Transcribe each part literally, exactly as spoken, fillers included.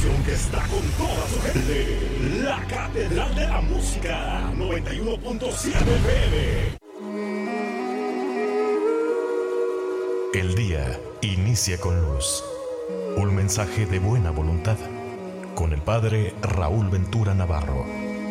estación que está con toda su gente. La Catedral de la Música, noventa y uno punto siete F M. El día inicia con luz. Un mensaje de buena voluntad. Con el Padre Raúl Ventura Navarro.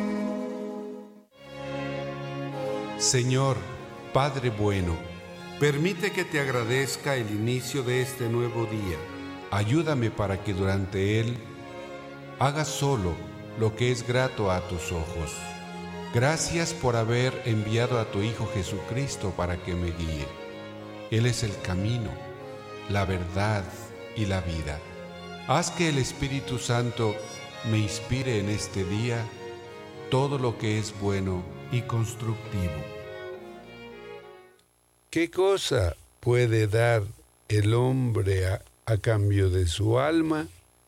Señor, Padre bueno, permite que te agradezca el inicio de este nuevo día. Ayúdame para que durante él haga solo lo que es grato a tus ojos. Gracias por haber enviado a tu Hijo Jesucristo para que me guíe. Él es el camino, la verdad y la vida. Haz que el Espíritu Santo me inspire en este día todo lo que es bueno y constructivo. ¿Qué cosa puede dar el hombre a, a cambio de su alma?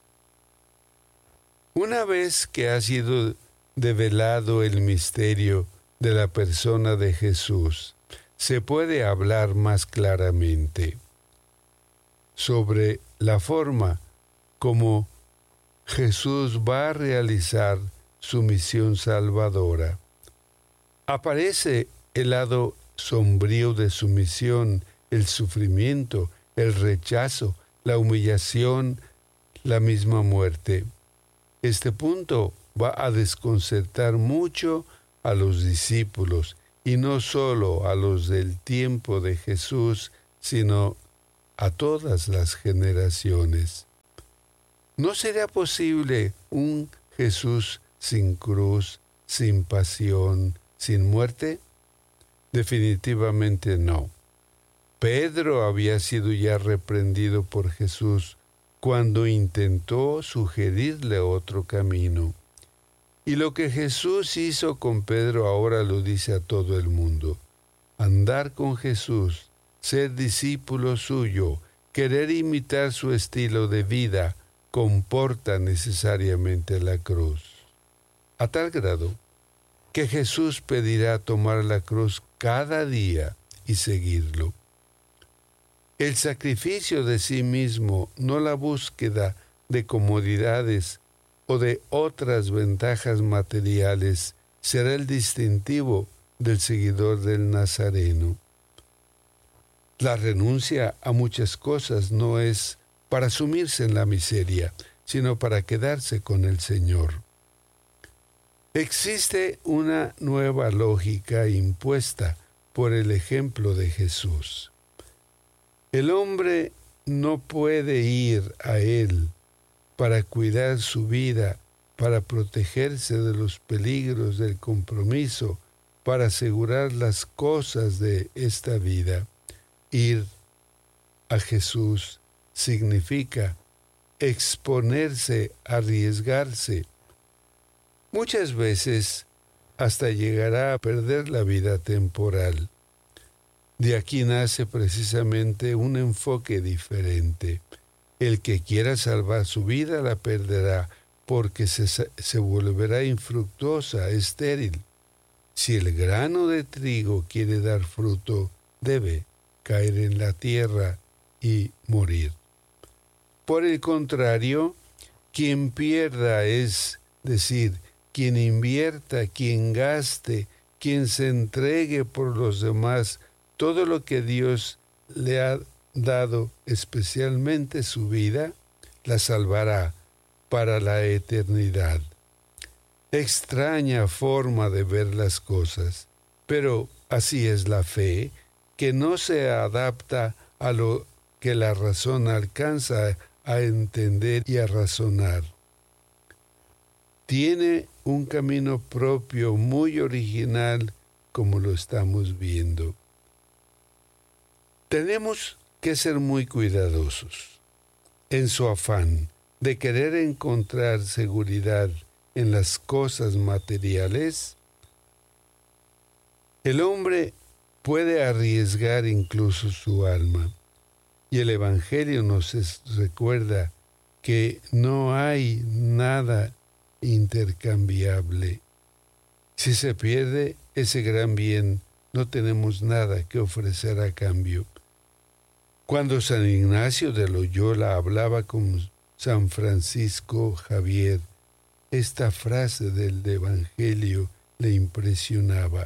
Una vez que ha sido develado el misterio de la persona de Jesús, se puede hablar más claramente sobre la forma como Jesús va a realizar su misión salvadora. Aparece el lado sombrío de su misión, el sufrimiento, el rechazo, la humillación, la misma muerte. Este punto va a desconcertar mucho a los discípulos, y no solo a los del tiempo de Jesús, sino a todas las generaciones. ¿No será posible un Jesús sin cruz, sin pasión, sin muerte? Definitivamente no. Pedro había sido ya reprendido por Jesús cuando intentó sugerirle otro camino. Y lo que Jesús hizo con Pedro ahora lo dice a todo el mundo. Andar con Jesús, ser discípulo suyo, querer imitar su estilo de vida, comporta necesariamente la cruz. A tal grado que Jesús pedirá tomar la cruz cada día y seguirlo. El sacrificio de sí mismo, no la búsqueda de comodidades o de otras ventajas materiales, será el distintivo del seguidor del Nazareno. La renuncia a muchas cosas no es para sumirse en la miseria, sino para quedarse con el Señor. Existe una nueva lógica impuesta por el ejemplo de Jesús. El hombre no puede ir a Él para cuidar su vida, para protegerse de los peligros del compromiso, para asegurar las cosas de esta vida. Ir a Jesús significa exponerse, arriesgarse. Muchas veces hasta llegará a perder la vida temporal. De aquí nace precisamente un enfoque diferente. El que quiera salvar su vida la perderá porque se, se volverá infructuosa, estéril. Si el grano de trigo quiere dar fruto, debe caer en la tierra y morir. Por el contrario, quien pierda, es decir, quien invierta, quien gaste, quien se entregue por los demás, todo lo que Dios le ha dado, especialmente su vida, la salvará para la eternidad. Extraña forma de ver las cosas, pero así es la fe, que no se adapta a lo que la razón alcanza a entender y a razonar. Tiene un camino propio muy original, como lo estamos viendo. Tenemos que ser muy cuidadosos en su afán de querer encontrar seguridad en las cosas materiales. El hombre puede arriesgar incluso su alma, y el Evangelio nos recuerda que no hay nada intercambiable. Si se pierde ese gran bien, no tenemos nada que ofrecer a cambio. Cuando San Ignacio de Loyola hablaba con San Francisco Javier, esta frase del Evangelio le impresionaba.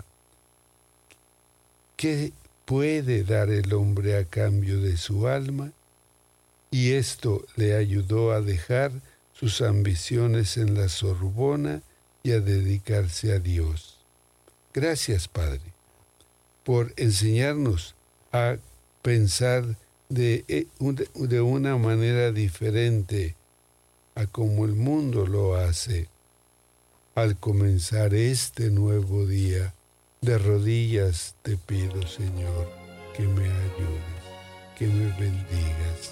¿Qué puede dar el hombre a cambio de su alma? Y esto le ayudó a dejar sus ambiciones en la Sorbona y a dedicarse a Dios. Gracias, Padre, por enseñarnos a pensar de, de una manera diferente a como el mundo lo hace. Al comenzar este nuevo día, de rodillas te pido, Señor, que me ayudes, que me bendigas.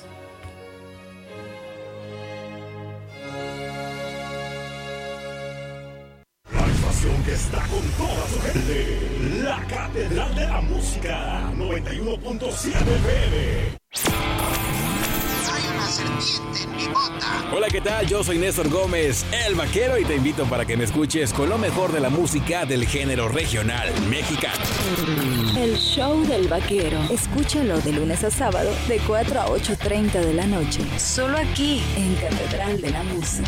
La estación que está con toda su gente, la Catedral de la Música, noventa y uno punto siete F M. Serpiente en mi bota. Hola, ¿qué tal? Yo soy Néstor Gómez, el vaquero, y te invito para que me escuches con lo mejor de la música del género regional mexicano. El show del vaquero. Escúchalo de lunes a sábado de cuatro a ocho treinta de la noche. Solo aquí en Catedral de la Música.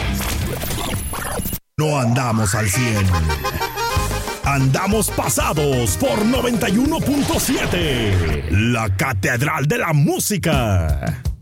No andamos al cien. Andamos pasados por noventa y uno punto siete. La Catedral de la Música.